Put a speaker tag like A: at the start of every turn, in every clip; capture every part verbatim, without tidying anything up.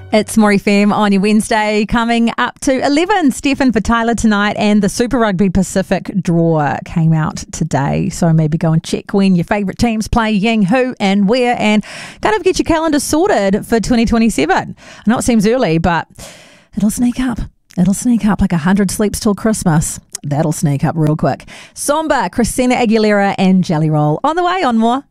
A: It's More F M on your Wednesday, coming up to eleven. Stefan for Tyler tonight, and the Super Rugby Pacific draw came out today. So maybe go and check when your favourite teams playing, who and where, and kind of get your calendar sorted for twenty twenty-seven. I know it seems early, but it'll sneak up. It'll sneak up like a hundred sleeps till Christmas. That'll sneak up real quick. Somba, Christina Aguilera and Jelly Roll on the way on More.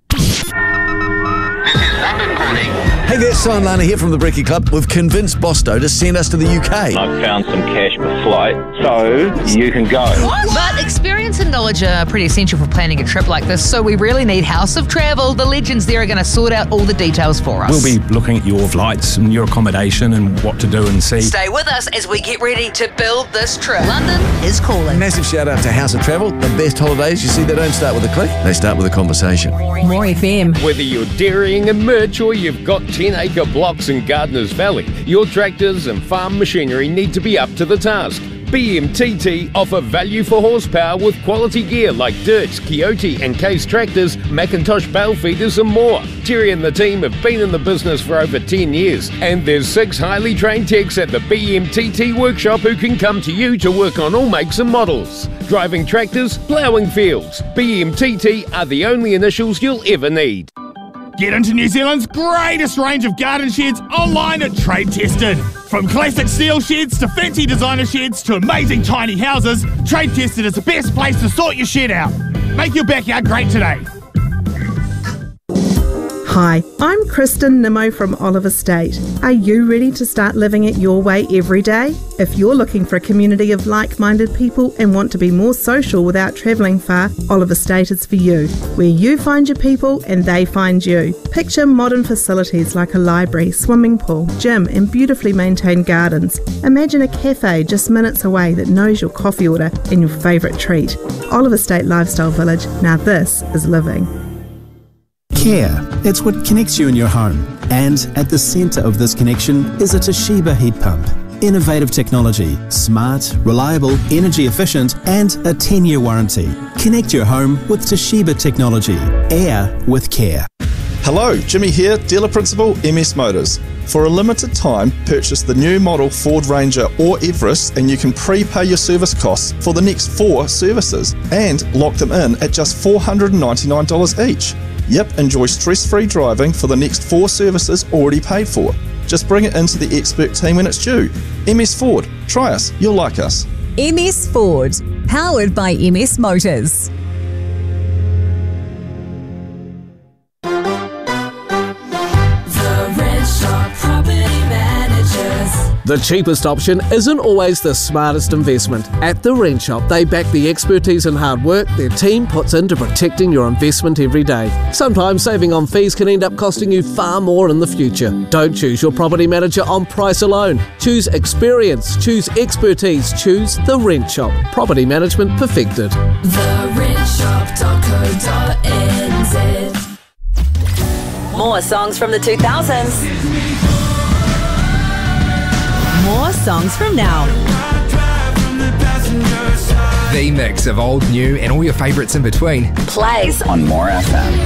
B: London calling.
C: Hey there, Simon Lana here from the Brekkie Club. We've convinced Bosto to send us to the U K.
D: I've found some cash per flight, so you can go.
E: What? But experience and knowledge are pretty essential for planning a trip like this, so we really need House of Travel. The legends there are going to sort out all the details for us.
F: We'll be looking at your flights and your accommodation and what to do and see.
E: Stay with us as we get ready to build this trip. London is calling.
C: Massive shout out to House of Travel. The best holidays, you see, they don't start with a click, they start with a conversation.
A: More F M.
G: Whether you're dairying and merch or you've got ten acre blocks in Gardeners Valley, your tractors and farm machinery need to be up to the task. B M T T offer value for horsepower with quality gear like Dirt's, Coyote and Case tractors, Macintosh bale feeders and more. Terry and the team have been in the business for over ten years, and there's six highly trained techs at the B M T T workshop who can come to you to work on all makes and models. Driving tractors, ploughing fields. B M T T are the only initials you'll ever need.
H: Get into New Zealand's greatest range of garden sheds online at Trade Tested. From classic steel sheds to fancy designer sheds to amazing tiny houses, Trade Tested is the best place to sort your shed out. Make your backyard great today.
I: Hi, I'm Kristen Nimmo from Oliver State. Are you ready to start living it your way every day? If you're looking for a community of like-minded people and want to be more social without travelling far, Oliver State is for you, where you find your people and they find you. Picture modern facilities like a library, swimming pool, gym and beautifully maintained gardens. Imagine a cafe just minutes away that knows your coffee order and your favourite treat. Oliver State Lifestyle Village, now this is living.
J: Care. It's what connects you in your home. And at the centre of this connection is a Toshiba heat pump. Innovative technology, smart, reliable, energy efficient, and a ten-year warranty. Connect your home with Toshiba technology. Air with care.
K: Hello, Jimmy here, dealer principal, M S Motors. For a limited time, purchase the new model Ford Ranger or Everest and you can prepay your service costs for the next four services and lock them in at just four hundred ninety-nine dollars each. Yep, enjoy stress-free driving for the next four services already paid for. Just bring it into the expert team when it's due. M S Ford. Try us. You'll like us.
L: M S Ford. Powered by M S Motors.
M: The cheapest option isn't always the smartest investment. At the Rent Shop, they back the expertise and hard work their team puts into protecting your investment every day. Sometimes saving on fees can end up costing you far more in the future. Don't choose your property manager on price alone. Choose experience, choose expertise, choose the Rent Shop. Property management perfected.
N: the rent shop dot co dot n z.
O: More songs from the two thousands.
L: More songs from now.
P: The mix of old, new, and all your favourites in between.
O: Plays on More F M.